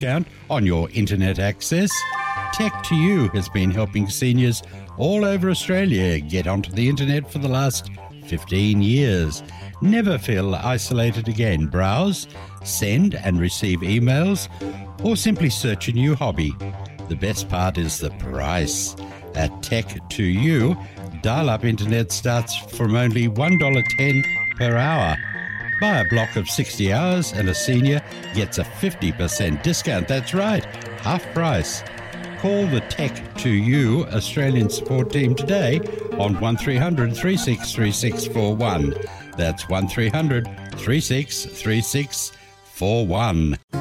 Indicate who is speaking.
Speaker 1: discount on your internet access. Tech2U has been helping seniors all over Australia get onto the internet for the last 15 years. Never feel isolated again. Browse, send and receive emails, or simply search a new hobby. The best part is the price. At Tech2U, dial-up internet starts from only $1.10 per hour. Buy a block of 60 hours and a senior gets a 50% discount. That's right, half price. Call the Tech2U Australian support team today on 1300 363641. That's 1300 363641.